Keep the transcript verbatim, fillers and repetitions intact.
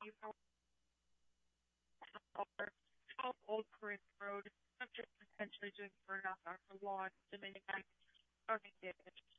you know, or twelve Old Corinth Road, subject to potentially doing burn off our lawn to minimize storming damage.